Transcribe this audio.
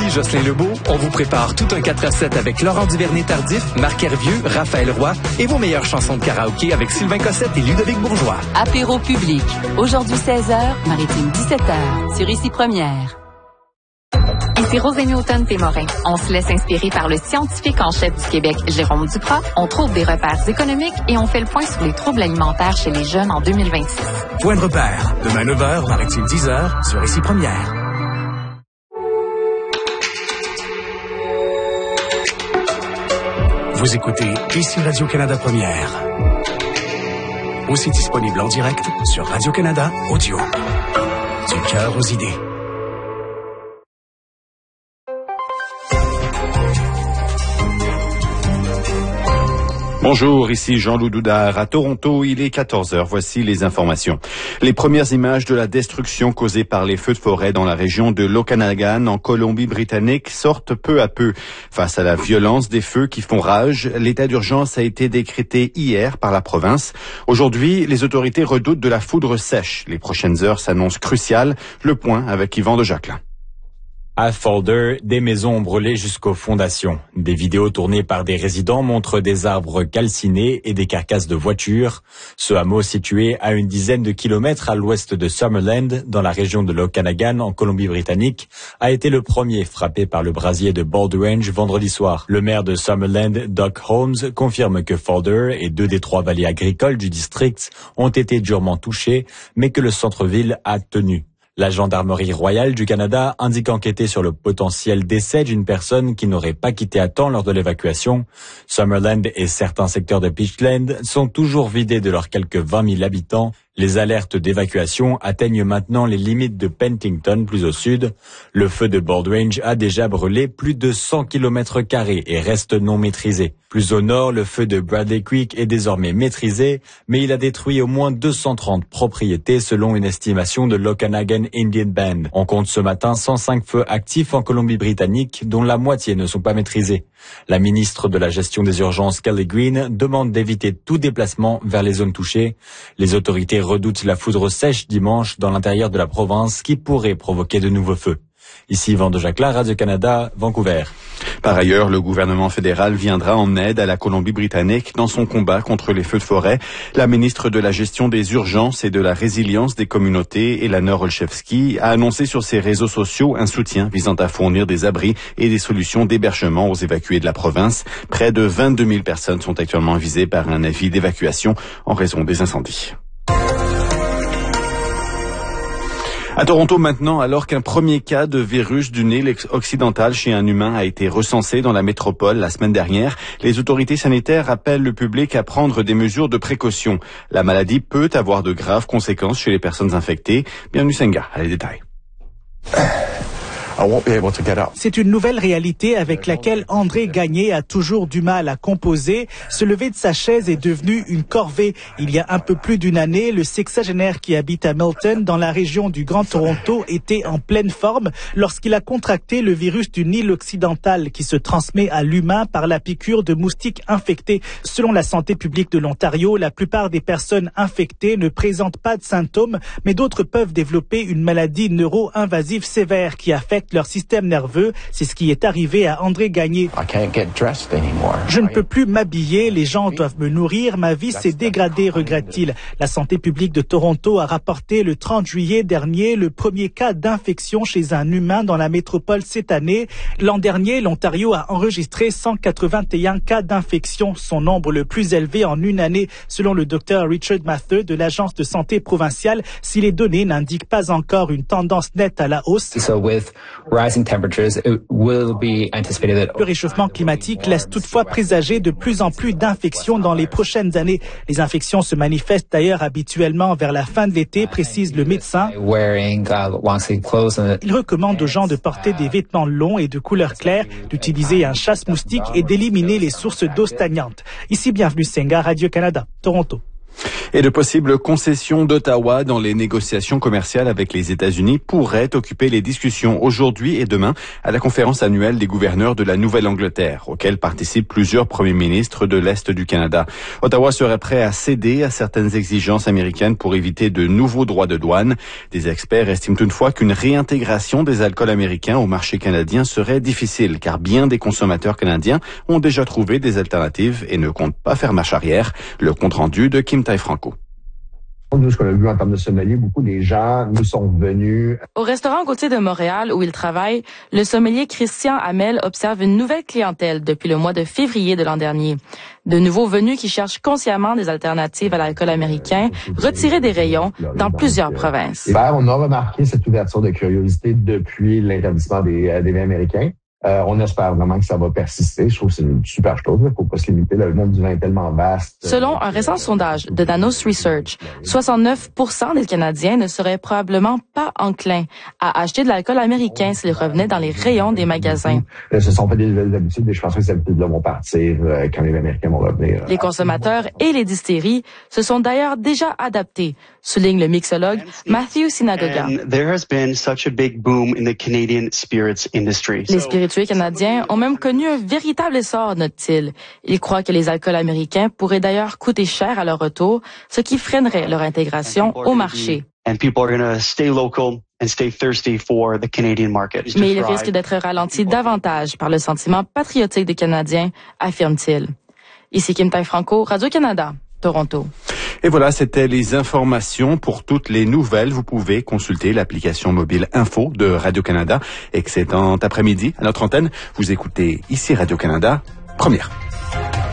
Ici Jocelyn Lebeau, on vous prépare tout un 4-7 avec Laurent Duvernay-Tardif, Marc Hervieux, Raphaël Roy et vos meilleures chansons de karaoké avec Sylvain Cossette et Ludovic Bourgeois. Apéro public. Aujourd'hui 16h, Maritime 17h, sur Ici Première. Ici Rosémie Automne-Pémorin. On se laisse inspirer par le scientifique en chef du Québec, Jérôme Duprat. On trouve des repères économiques et on fait le point sur les troubles alimentaires chez les jeunes en 2026. Point de repère. Demain 9h, Maritime 10h, sur Ici Première. Vous écoutez Ici Radio-Canada Première. Aussi disponible en direct sur Radio-Canada Audio. Du cœur aux idées. Bonjour, ici Jean-Loup Doudard. À Toronto, il est 14h. Voici les informations. Les premières images de la destruction causée par les feux de forêt dans la région de l'Okanagan, en Colombie-Britannique, sortent peu à peu. Face à la violence des feux qui font rage, l'état d'urgence a été décrété hier par la province. Aujourd'hui, les autorités redoutent de la foudre sèche. Les prochaines heures s'annoncent cruciales. Le point avec Yvan de Jacquelin. À Falder, des maisons ont brûlé jusqu'aux fondations. Des vidéos tournées par des résidents montrent des arbres calcinés et des carcasses de voitures. Ce hameau, situé à une dizaine de kilomètres à l'ouest de Summerland, dans la région de l'Okanagan, en Colombie-Britannique, a été le premier frappé par le brasier de Balderrange vendredi soir. Le maire de Summerland, Doug Holmes, confirme que Falder et 2 des 3 vallées agricoles du district ont été durement touchés, mais que le centre-ville a tenu. La Gendarmerie royale du Canada indique enquêter sur le potentiel décès d'une personne qui n'aurait pas quitté à temps lors de l'évacuation. Summerland et certains secteurs de Peachland sont toujours vidés de leurs quelques 20 000 habitants. Les alertes d'évacuation atteignent maintenant les limites de Penticton, plus au sud. Le feu de Balderrange a déjà brûlé plus de 100 km² et reste non maîtrisé. Plus au nord, le feu de Bradley Creek est désormais maîtrisé, mais il a détruit au moins 230 propriétés selon une estimation de l'Okanagan Indian Band. On compte ce matin 105 feux actifs en Colombie-Britannique, dont la moitié ne sont pas maîtrisés. La ministre de la Gestion des Urgences, Kelly Green, demande d'éviter tout déplacement vers les zones touchées. Les autorités redoutent la foudre sèche dimanche dans l'intérieur de la province qui pourrait provoquer de nouveaux feux. Ici Yvan de Jacquelin, Radio-Canada, Vancouver. Par ailleurs, le gouvernement fédéral viendra en aide à la Colombie-Britannique dans son combat contre les feux de forêt. La ministre de la Gestion des Urgences et de la Résilience des communautés, Elana Olszewski, a annoncé sur ses réseaux sociaux un soutien visant à fournir des abris et des solutions d'hébergement aux évacués de la province. Près de 22 000 personnes sont actuellement visées par un avis d'évacuation en raison des incendies. À Toronto maintenant, alors qu'un premier cas de virus du Nil occidental chez un humain a été recensé dans la métropole la semaine dernière, les autorités sanitaires appellent le public à prendre des mesures de précaution. La maladie peut avoir de graves conséquences chez les personnes infectées. Bienvenue Senga, à les détails. C'est une nouvelle réalité avec laquelle André Gagné a toujours du mal à composer. Se lever de sa chaise est devenu une corvée. Il y a un peu plus d'une année, le sexagénaire qui habite à Milton, dans la région du Grand Toronto, était en pleine forme lorsqu'il a contracté le virus du Nil occidental qui se transmet à l'humain par la piqûre de moustiques infectés. Selon la santé publique de l'Ontario, la plupart des personnes infectées ne présentent pas de symptômes, mais d'autres peuvent développer une maladie neuro-invasive sévère qui affecte leur système nerveux. C'est ce qui est arrivé à André Gagné. Je ne peux plus m'habiller, les gens doivent me nourrir, ma vie s'est dégradée, regrette-t-il. La santé publique de Toronto a rapporté le 30 juillet dernier le premier cas d'infection chez un humain dans la métropole cette année. L'an dernier, l'Ontario a enregistré 181 cas d'infection, son nombre le plus élevé en une année, selon le docteur Richard Mather de l'Agence de santé provinciale, si les données n'indiquent pas encore une tendance nette à la hausse. Le réchauffement climatique laisse toutefois présager de plus en plus d'infections dans les prochaines années. Les infections se manifestent d'ailleurs habituellement vers la fin de l'été, précise le médecin. Il recommande aux gens de porter des vêtements longs et de couleur claire, d'utiliser un chasse-moustique et d'éliminer les sources d'eau stagnantes. Ici, bienvenue Senga, Radio-Canada, Toronto. Et de possibles concessions d'Ottawa dans les négociations commerciales avec les États-Unis pourraient occuper les discussions aujourd'hui et demain à la conférence annuelle des gouverneurs de la Nouvelle-Angleterre, auquel participent plusieurs premiers ministres de l'Est du Canada. Ottawa serait prêt à céder à certaines exigences américaines pour éviter de nouveaux droits de douane. Des experts estiment toutefois qu'une réintégration des alcools américains au marché canadien serait difficile, car bien des consommateurs canadiens ont déjà trouvé des alternatives et ne comptent pas faire marche arrière. Le compte-rendu de Kim Tai-Franco. Nous, ce qu'on a vu en termes de sommelier, beaucoup des gens nous sont venus. Au restaurant Gaultier de Montréal, où il travaille, le sommelier Christian Hamel observe une nouvelle clientèle depuis le mois de février de l'an dernier. De nouveaux venus qui cherchent consciemment des alternatives à l'alcool américain, retirés des rayons dans plusieurs provinces. On a remarqué cette ouverture de curiosité depuis l'interdissement des vins américains. On espère vraiment que ça va persister. Je trouve que c'est une super chose. Il ne faut pas se limiter. Le monde du vin est tellement vaste. Selon un récent sondage de Danos Research, 69% des Canadiens ne seraient probablement pas enclins à acheter de l'alcool américain s'il revenait dans les rayons des magasins. Ce sont pas des nouvelles habitudes et je pense que ces habitudes-là vont partir quand les Américains vont revenir. Les consommateurs et les distilleries se sont d'ailleurs déjà adaptés, souligne le mixologue Matthew Sinagoga. Les spiritueux canadiens ont même connu un véritable essor, note-t-il. Ils croient que les alcools américains pourraient d'ailleurs coûter cher à leur retour, ce qui freinerait leur intégration au marché. Mais ils risquent d'être ralentis davantage par le sentiment patriotique des Canadiens, affirme-t-il. Ici Kim Tai-Franco, Radio-Canada, Toronto. Et voilà, c'était les informations. Pour toutes les nouvelles, vous pouvez consulter l'application mobile Info de Radio-Canada. Excellent après-midi à notre antenne. Vous écoutez ici Radio-Canada, première.